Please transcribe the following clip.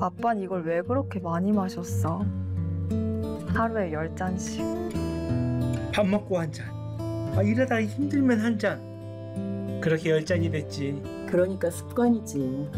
아빠는 이걸 왜 그렇게 많이 마셨어? 하루에 10잔씩. 밥 먹고 한 잔. 일하다 힘들면 한 잔. 그렇게 10잔이 됐지. 그러니까 습관이지.